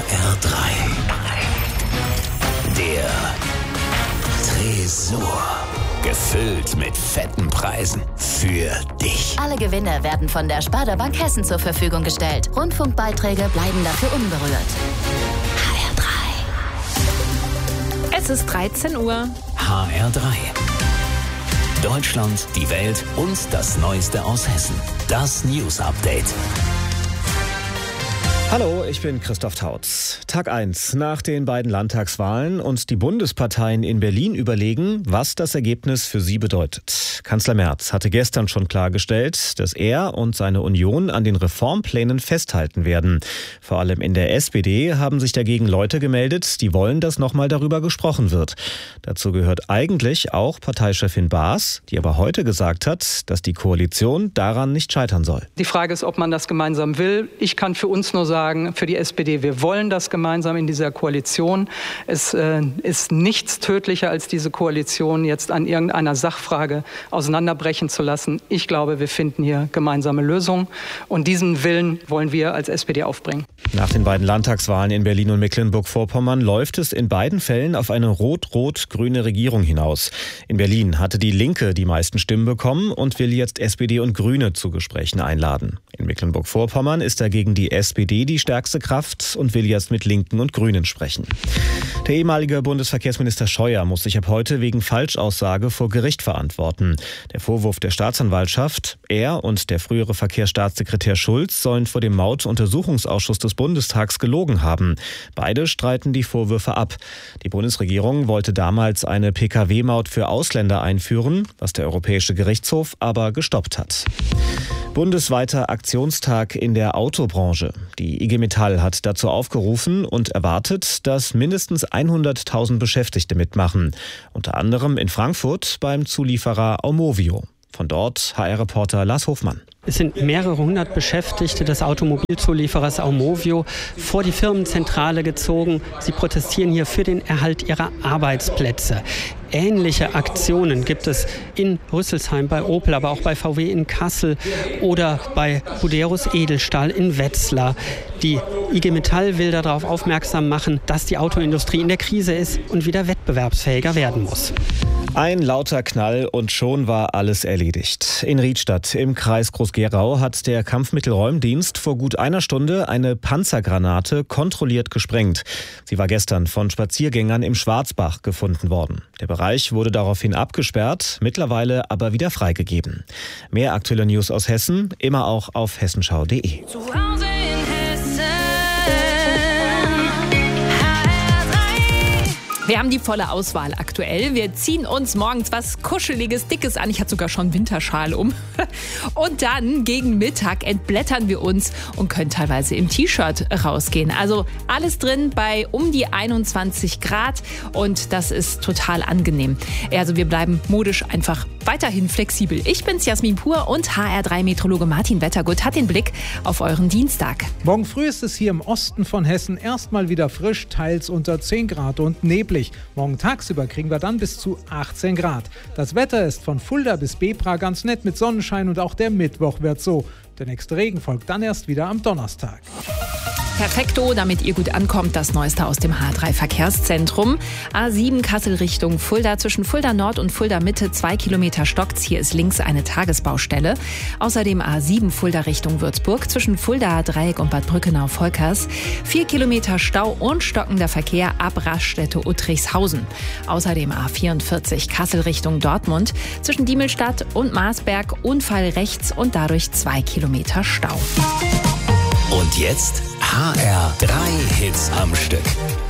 HR3. Der Tresor. Gefüllt mit fetten Preisen für dich. Alle Gewinne werden von der Sparda Bank Hessen zur Verfügung gestellt. Rundfunkbeiträge bleiben dafür unberührt. HR3. Es ist 13 Uhr. HR3. Deutschland, die Welt und das Neueste aus Hessen. Das News Update. Hallo, ich bin Christoph Tautz. Tag 1 nach den beiden Landtagswahlen und die Bundesparteien in Berlin überlegen, was das Ergebnis für sie bedeutet. Kanzler Merz hatte gestern schon klargestellt, dass er und seine Union an den Reformplänen festhalten werden. Vor allem in der SPD haben sich dagegen Leute gemeldet, die wollen, dass nochmal darüber gesprochen wird. Dazu gehört eigentlich auch Parteichefin Baas, die aber heute gesagt hat, dass die Koalition daran nicht scheitern soll. Die Frage ist, ob man das gemeinsam will. Ich kann für uns nur sagen, für die SPD, wir wollen das gemeinsam in dieser Koalition. Es ist nichts tödlicher, als diese Koalition jetzt an irgendeiner Sachfrage auseinanderbrechen zu lassen. Ich glaube, wir finden hier gemeinsame Lösungen und diesen Willen wollen wir als SPD aufbringen. Nach den beiden Landtagswahlen in Berlin und Mecklenburg-Vorpommern läuft es in beiden Fällen auf eine rot-rot-grüne Regierung hinaus. In Berlin hatte die Linke die meisten Stimmen bekommen und will jetzt SPD und Grüne zu Gesprächen einladen. In Mecklenburg-Vorpommern ist dagegen die SPD die stärkste Kraft und will jetzt mit Linken und Grünen sprechen. Der ehemalige Bundesverkehrsminister Scheuer muss sich ab heute wegen Falschaussage vor Gericht verantworten. Der Vorwurf der Staatsanwaltschaft, er und der frühere Verkehrsstaatssekretär Schulz sollen vor dem Mautuntersuchungsausschuss des Bundestags gelogen haben. Beide streiten die Vorwürfe ab. Die Bundesregierung wollte damals eine Pkw-Maut für Ausländer einführen, was der Europäische Gerichtshof aber gestoppt hat. Bundesweiter Aktionstag in der Autobranche. Die IG Metall hat dazu aufgerufen und erwartet, dass mindestens 100.000 Beschäftigte mitmachen. Unter anderem in Frankfurt beim Zulieferer Aumovio. Von dort HR-Reporter Lars Hofmann. Es sind mehrere hundert Beschäftigte des Automobilzulieferers Aumovio vor die Firmenzentrale gezogen. Sie protestieren hier für den Erhalt ihrer Arbeitsplätze. Ähnliche Aktionen gibt es in Rüsselsheim bei Opel, aber auch bei VW in Kassel oder bei Buderus Edelstahl in Wetzlar. Die IG Metall will darauf aufmerksam machen, dass die Autoindustrie in der Krise ist und wieder wettbewerbsfähiger werden muss. Ein lauter Knall und schon war alles erledigt. In Riedstadt im Kreis Groß-Gerau hat der Kampfmittelräumdienst vor gut einer Stunde eine Panzergranate kontrolliert gesprengt. Sie war gestern von Spaziergängern im Schwarzbach gefunden worden. Der Bereich wurde daraufhin abgesperrt, mittlerweile aber wieder freigegeben. Mehr aktuelle News aus Hessen, immer auch auf hessenschau.de. Wir haben die volle Auswahl aktuell. Wir ziehen uns morgens was Kuscheliges, Dickes an. Ich hatte sogar schon Winterschal um. Und dann gegen Mittag entblättern wir uns und können teilweise im T-Shirt rausgehen. Also alles drin bei um die 21 Grad und das ist total angenehm. Also wir bleiben modisch einfach weiterhin flexibel. Ich bin's, Jasmin Pur, und HR3-Meteorologe Martin Wettergut hat den Blick auf euren Dienstag. Morgen früh ist es hier im Osten von Hessen erstmal wieder frisch, teils unter 10 Grad und neblig. Morgen tagsüber kriegen wir dann bis zu 18 Grad. Das Wetter ist von Fulda bis Bebra ganz nett mit Sonnenschein und auch der Mittwoch wird so. Der nächste Regen folgt dann erst wieder am Donnerstag. Perfekto, damit ihr gut ankommt, das Neueste aus dem H3-Verkehrszentrum. A7 Kassel Richtung Fulda, zwischen Fulda Nord und Fulda Mitte 2 Kilometer stockt's. Hier ist links eine Tagesbaustelle. Außerdem A7 Fulda Richtung Würzburg, zwischen Fulda Dreieck und Bad Brückenau-Volkers 4 Kilometer Stau und stockender Verkehr ab Raststätte Uttrichshausen. Außerdem A44 Kassel Richtung Dortmund, zwischen Diemelstadt und Marsberg Unfall rechts und dadurch 2 Kilometer Stau. Und jetzt HR3 Hits am Stück.